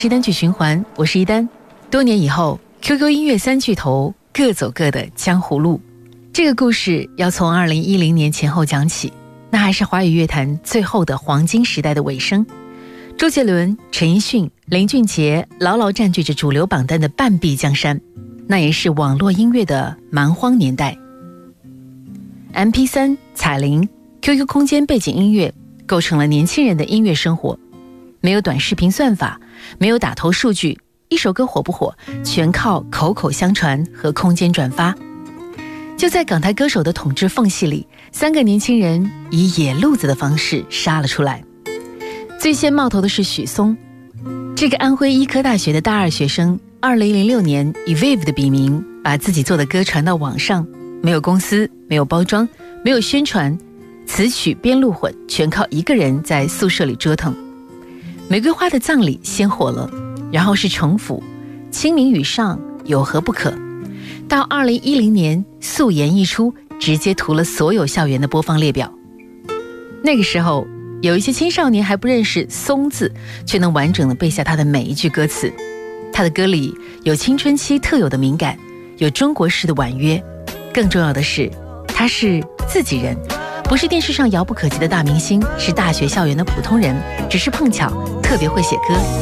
是单曲循环，我是一丹。多年以后 ，QQ 音乐三巨头各走各的江湖路。这个故事要从2010年前后讲起，那还是华语乐坛最后的黄金时代的尾声。周杰伦、陈奕迅、林俊杰牢牢占据着主流榜单的半壁江山，那也是网络音乐的蛮荒年代。MP3、彩铃、QQ 空间背景音乐构成了年轻人的音乐生活。没有短视频算法，没有打头数据，一首歌火不火全靠口口相传和空间转发。就在港台歌手的统治缝隙里，3个年轻人以野路子的方式杀了出来。最先冒头的是许嵩，这个安徽医科大学的大二学生，2006年以 Viv 的笔名把自己做的歌传到网上，没有公司，没有包装，没有宣传，词曲编录混，全靠一个人在宿舍里折腾。玫瑰花的葬礼先火了，然后是重复，清明雨上有何不可，到2010年素颜一出，直接屠了所有校园的播放列表。那个时候有一些青少年还不认识松字，却能完整的背下他的每一句歌词。他的歌里有青春期特有的敏感，有中国式的婉约，更重要的是他是自己人，不是电视上遥不可及的大明星，是大学校园的普通人，只是碰巧特别会写歌。